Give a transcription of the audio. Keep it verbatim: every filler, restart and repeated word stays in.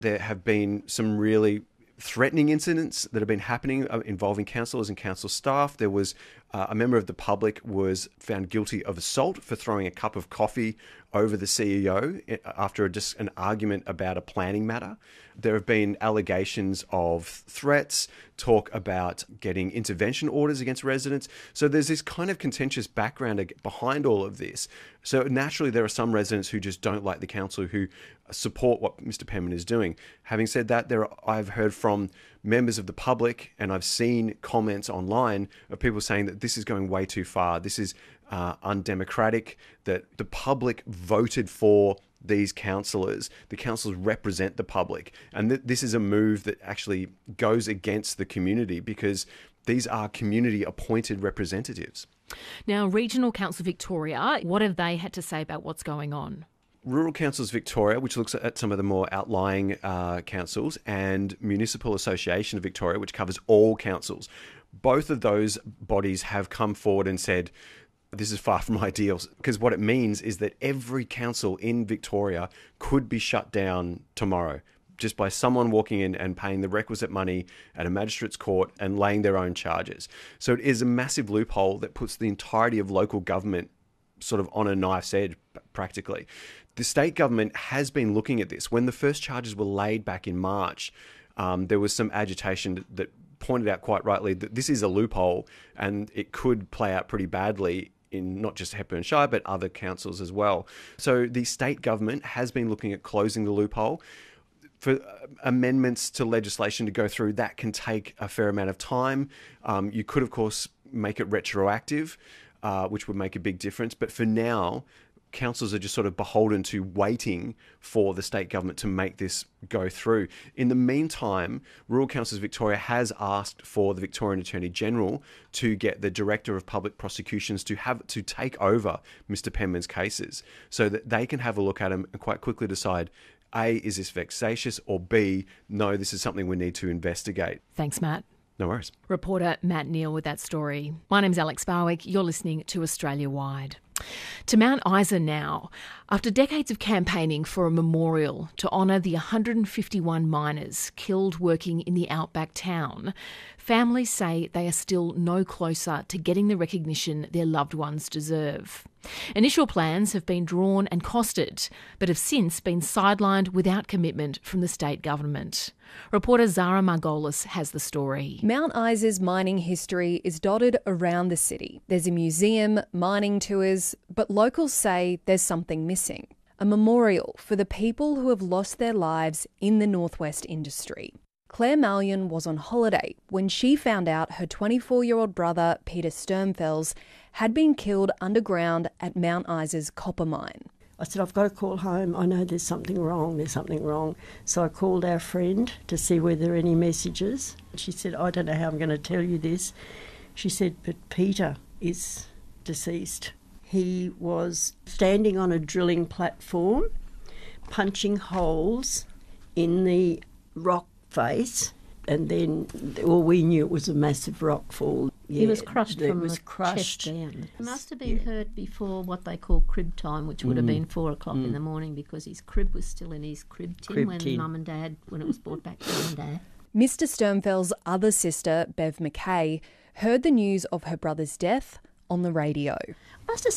There have been some really threatening incidents that have been happening involving councillors and council staff. There was uh, a member of the public was found guilty of assault for throwing a cup of coffee over the C E O after just an argument about a planning matter. There have been allegations of threats, talk about getting intervention orders against residents. So there's this kind of contentious background behind all of this. So naturally, there are some residents who just don't like the council, who support what Mister Penman is doing. Having said that, there are, I've heard from members of the public, and I've seen comments online of people saying that this is going way too far. This is uh, undemocratic, that the public voted for these councillors. The councillors represent the public. And th- this is a move that actually goes against the community, because these are community appointed representatives. Now, Regional Council Victoria, what have they had to say about what's going on? Rural Councils Victoria, which looks at some of the more outlying uh, councils, and Municipal Association of Victoria, which covers all councils. Both of those bodies have come forward and said, this is far from ideal, because what it means is that every council in Victoria could be shut down tomorrow just by someone walking in and paying the requisite money at a magistrate's court and laying their own charges. So it is a massive loophole that puts the entirety of local government sort of on a knife's edge, practically. The state government has been looking at this. When the first charges were laid back in March, um, there was some agitation that pointed out quite rightly that this is a loophole and it could play out pretty badly in not just Hepburn Shire, but other councils as well. So the state government has been looking at closing the loophole. For amendments to legislation to go through, that can take a fair amount of time. Um, you could, of course, make it retroactive, uh, which would make a big difference. But for now, councils are just sort of beholden to waiting for the state government to make this go through. In the meantime, Rural Councils Victoria has asked for the Victorian Attorney General to get the Director of Public Prosecutions to have to take over Mister Penman's cases, so that they can have a look at them and quite quickly decide, A, is this vexatious, or B, no, this is something we need to investigate. Thanks, Matt. No worries. Reporter Matt Neal with that story. My name's Alex Barwick. You're listening to Australia Wide. To Mount Isa now. After decades of campaigning for a memorial to honour the one hundred fifty-one miners killed working in the outback town, families say they are still no closer to getting the recognition their loved ones deserve. Initial plans have been drawn and costed, but have since been sidelined without commitment from the state government. Reporter Zara Margolis has the story. Mount Isa's mining history is dotted around the city. There's a museum, mining tours, but locals say there's something missing. A memorial for the people who have lost their lives in the northwest industry. Claire Malyon was on holiday when she found out her twenty-four-year-old brother, Peter Sturmfels, had been killed underground at Mount Isa's copper mine. I said, I've got to call home. I know there's something wrong, there's something wrong. So I called our friend to see whether there were any messages. She said, I don't know how I'm going to tell you this. She said, but Peter is deceased. He was standing on a drilling platform, punching holes in the rock face, and then, well, we knew it was a massive rock fall. Yeah, he was crushed it from was the crushed. chest down. He must have been yeah. hurt before what they call crib time, which would Mm. have been four o'clock Mm. in the morning, because his crib was still in his crib tin Crib when tin. mum and dad, when it was brought back to mum and dad. Mister Sturmfels' other sister, Bev McKay, heard the news of her brother's death on the radio. I must have